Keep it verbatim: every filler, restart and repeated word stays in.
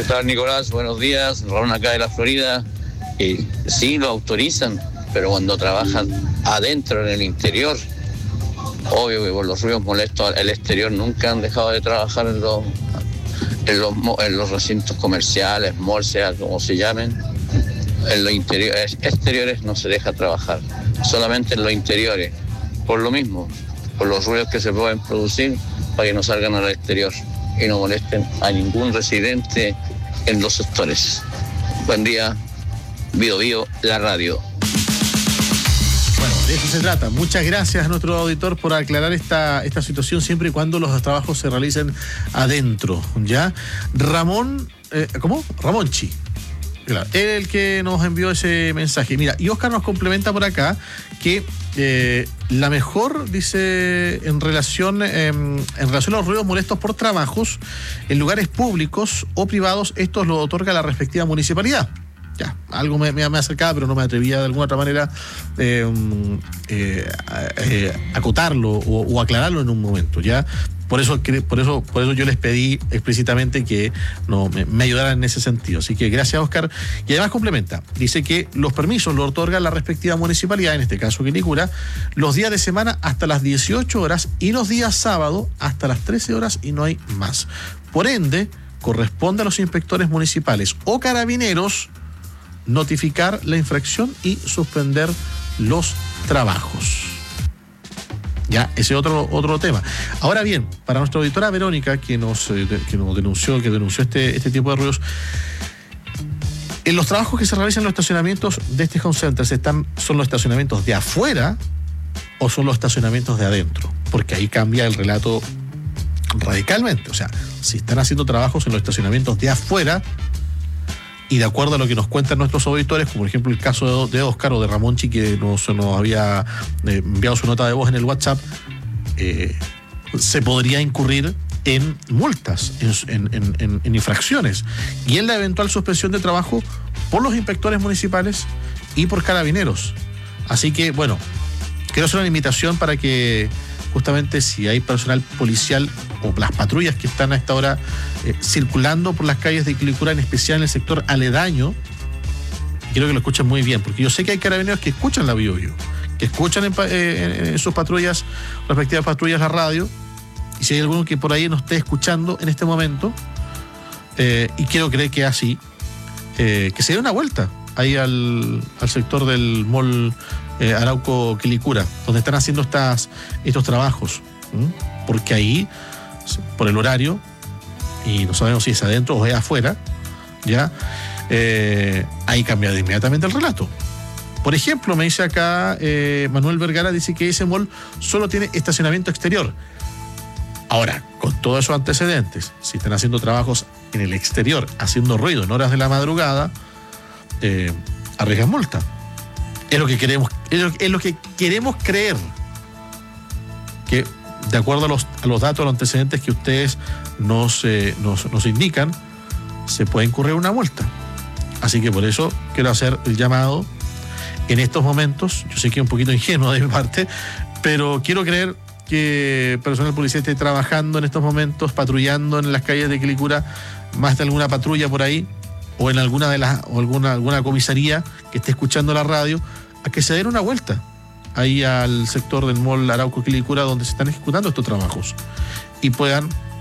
¿Qué tal, Nicolás? Buenos días. Raúl acá de la Florida. Eh, sí, lo autorizan, pero cuando trabajan adentro, en el interior, obvio que por los ruidos molestos al exterior nunca han dejado de trabajar en los, en los, en los recintos comerciales, malls, sea como se llamen. En los interiores, exteriores no se deja trabajar, solamente en los interiores, por lo mismo, por los ruidos que se pueden producir para que no salgan al exterior y no molesten a ningún residente en los sectores. Buen día, Bio Bio, la radio. Bueno, de eso se trata. Muchas gracias a nuestro auditor por aclarar esta, esta situación siempre y cuando los trabajos se realicen adentro, ¿ya? Ramón, eh, ¿cómo? Ramonchi. Claro, el que nos envió ese mensaje. Mira, y Oscar nos complementa por acá que eh, la mejor, dice, en relación, eh, en relación a los ruidos molestos por trabajos en lugares públicos o privados, estos lo otorga la respectiva municipalidad. Ya, algo me, me, me acercaba, pero no me atrevía de alguna otra manera eh, eh, eh, acotarlo o, o aclararlo en un momento, ¿ya? Por eso, por eso, por eso yo les pedí explícitamente que no, me, me ayudaran en ese sentido. Así que gracias, Oscar. Y además complementa, dice que los permisos los otorga la respectiva municipalidad, en este caso Quilicura, los días de semana hasta las dieciocho horas y los días sábado hasta las trece horas y no hay más. Por ende, corresponde a los inspectores municipales o carabineros notificar la infracción y suspender los trabajos. Ya, ese otro otro tema. Ahora bien, para nuestra auditora Verónica, que nos, eh, que nos denunció, que denunció este, este tipo de ruidos, en los trabajos que se realizan en los estacionamientos de este home center, ¿están, ¿son los estacionamientos de afuera o son los estacionamientos de adentro? Porque ahí cambia el relato radicalmente. O sea, si están haciendo trabajos en los estacionamientos de afuera, y de acuerdo a lo que nos cuentan nuestros auditores, como por ejemplo el caso de Oscar o de Ramonchi, que nos, nos había eh, enviado su nota de voz en el WhatsApp, eh, se podría incurrir en multas, en, en, en, en infracciones y en la eventual suspensión de trabajo por los inspectores municipales y por carabineros. Así que, bueno, quiero hacer una invitación para que justamente si hay personal policial o las patrullas que están a esta hora eh, circulando por las calles de Quilicura, en especial en el sector aledaño, quiero que lo escuchen muy bien, porque yo sé que hay carabineros que escuchan la Bio Bio, que escuchan en, eh, en sus patrullas, respectivas patrullas, la radio, y si hay alguno que por ahí nos esté escuchando en este momento, eh, y quiero creer que así, eh, que se dé una vuelta ahí al, al sector del mall eh, Arauco Quilicura, donde están haciendo estas, estos trabajos, ¿m? Porque ahí, por el horario, y no sabemos si es adentro o es afuera, ya, eh, ahí cambia inmediatamente el relato. Por ejemplo, me dice acá eh, Manuel Vergara, dice que ese mall solo tiene estacionamiento exterior. Ahora, con todos esos antecedentes, si están haciendo trabajos en el exterior, haciendo ruido en horas de la madrugada, eh, arriesgan multa. Es lo que queremos, es lo, es lo que queremos creer, que de acuerdo a los, a los datos, a los antecedentes que ustedes nos, eh, nos, nos indican, se puede incurrir una multa. Así que por eso quiero hacer el llamado en estos momentos. Yo sé que es un poquito ingenuo de mi parte, pero quiero creer que personal policial esté trabajando en estos momentos, patrullando en las calles de Quilicura, más de alguna patrulla por ahí, o en alguna de las, o alguna, alguna comisaría que esté escuchando la radio, a que se den una vuelta ahí al sector del mall Arauco Quilicura, donde se están ejecutando estos trabajos, y puedan